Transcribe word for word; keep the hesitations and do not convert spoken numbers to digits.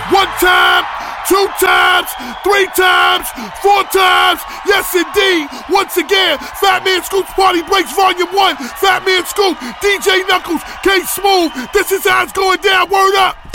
One time, two times, three times, four times. Yes, indeed. Once again, Fat Man Scoop's Party Breaks Volume one. Fat Man Scoop, D J Knuckles, K Smooth. This is how it's going down. Word up.